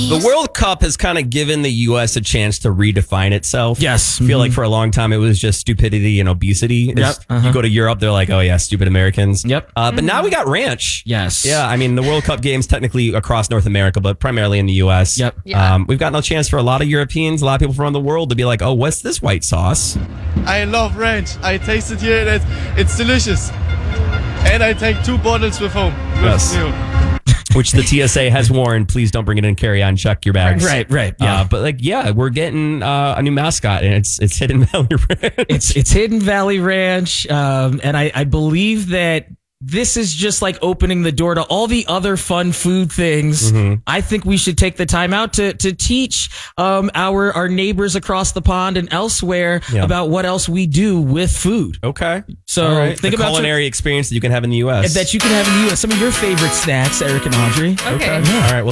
The World Cup has kind of given the U.S. a chance to redefine itself. Yes. I feel like for a long time it was just stupidity and obesity. You go to Europe, they're like, oh yeah, stupid Americans. Yep. But now we got ranch. Yes. Yeah, I mean, the World Cup games technically across North America, but primarily in the U.S. Yep. Yeah. We've gotten a chance for a lot of Europeans, a lot of people from around the world to be like, oh, what's this white sauce? I love ranch. I tasted here and it's delicious. And I take 2 bottles with home. Yes. Which the TSA has warned, please don't bring it in carry-on, check your bags. Right. Yeah. But we're getting a new mascot, and it's Hidden Valley Ranch. It's Hidden Valley Ranch, and I believe that this is just like opening the door to all the other fun food things. I think we should take the time out to teach our neighbors across the pond and elsewhere about what else we do with food. Okay. So think about culinary experience that you can have in the U.S. that you can have in the U.S. Some of your favorite snacks, Eric and Audrey. Okay. All right. Well,